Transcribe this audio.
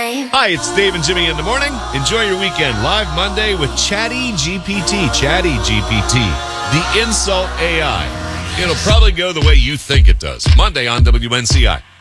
time. Hi, it's Dave and Jimmy in the morning. Enjoy your weekend. Live Monday with Chatty GPT. Chatty GPT, the insult AI. It'll probably go the way you think it does. Monday on WNCI.